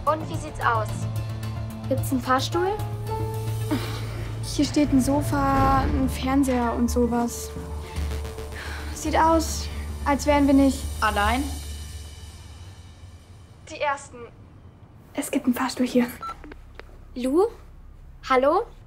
Und wie sieht's aus? Gibt's einen Fahrstuhl? Hier steht ein Sofa, ein Fernseher und sowas. Sieht aus, als wären wir nicht Allein? die Ersten. Es gibt einen Fahrstuhl hier. Lu? Hallo?